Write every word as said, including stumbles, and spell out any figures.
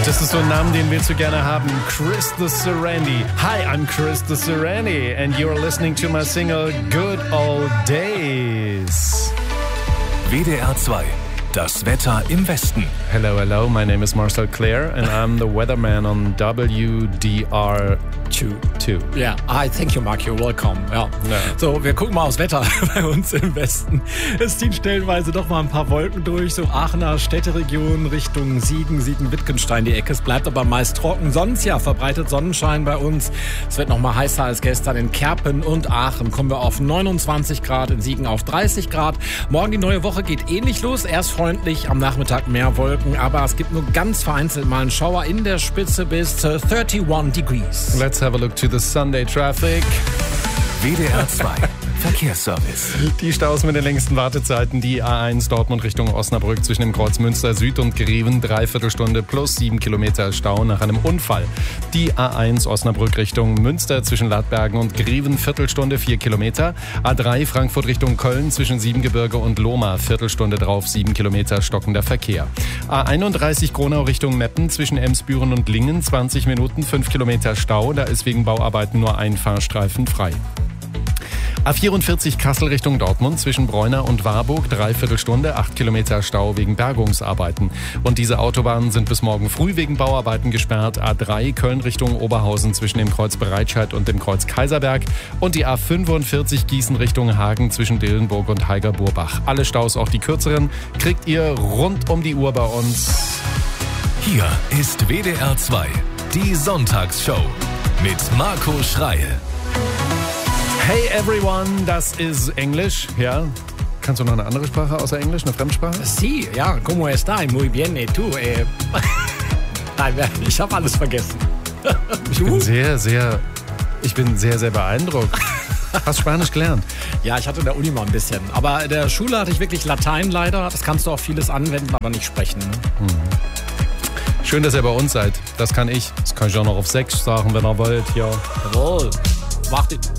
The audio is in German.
Das ist so ein Name, den willst du gerne haben. Chris the Serenity. Hi, I'm Chris the Serenity and you're listening to my single Good Old Days. W D R zwei. Das Wetter im Westen. Hello, hello, my name is Marcel Claire and I'm the weatherman on W D R two. Ja, yeah. I thank you, Mark, you're welcome. Ja. Ja. So, wir gucken mal aufs Wetter bei uns im Westen. Es ziehen stellenweise doch mal ein paar Wolken durch, so Aachener Städteregion Richtung Siegen, Siegen-Wittgenstein die Ecke. Es bleibt aber meist trocken. Sonst ja verbreitet Sonnenschein bei uns. Es wird noch mal heißer als gestern in Kerpen und Aachen. Kommen wir auf neunundzwanzig Grad, in Siegen auf dreißig Grad. Morgen die neue Woche geht ähnlich los. Erst freundlich, am Nachmittag mehr Wolken, aber es gibt nur ganz vereinzelt mal einen Schauer in der Spitze bis zu einunddreißig Degrees. Let's have a look to the Sunday traffic. W D R zwei Verkehrsservice. Die Staus mit den längsten Wartezeiten, die A eins Dortmund Richtung Osnabrück zwischen dem Kreuz Münster Süd und Greven, dreiviertel Stunde plus sieben Kilometer Stau nach einem Unfall. Die A eins Osnabrück Richtung Münster zwischen Ladbergen und Greven, Viertelstunde, vier Kilometer. A drei Frankfurt Richtung Köln zwischen Siebengebirge und Lohmar, Viertelstunde drauf, sieben Kilometer stockender Verkehr. A einunddreißig Gronau Richtung Meppen zwischen Emsbüren und Lingen, zwanzig Minuten, fünf Kilometer Stau, da ist wegen Bauarbeiten nur ein Fahrstreifen frei. A vierundvierzig Kassel Richtung Dortmund zwischen Bräuner und Warburg, Dreiviertelstunde, acht Kilometer Stau wegen Bergungsarbeiten. Und diese Autobahnen sind bis morgen früh wegen Bauarbeiten gesperrt. A drei Köln Richtung Oberhausen zwischen dem Kreuz Breitscheid und dem Kreuz Kaiserberg. Und die A fünfundvierzig Gießen Richtung Hagen zwischen Dillenburg und Heiger-Burbach. Alle Staus, auch die kürzeren, kriegt ihr rund um die Uhr bei uns. Hier ist W D R zwei, die Sonntagsshow mit Marco Schreil. Hey everyone, das ist Englisch, ja. Kannst du noch eine andere Sprache außer Englisch, eine Fremdsprache? Sí, ja, como está? Muy bien, y tú? Eh. Nein, ich habe alles vergessen. Ich bin sehr, sehr, ich bin sehr, sehr beeindruckt. Hast Spanisch gelernt? Ja, ich hatte in der Uni mal ein bisschen. Aber in der Schule hatte ich wirklich Latein leider. Das kannst du auch vieles anwenden, aber nicht sprechen. Mhm. Schön, dass ihr bei uns seid. Das kann ich. Das kann ich auch noch auf Sächsisch sagen, wenn ihr wollt. Ja. Jawohl. Macht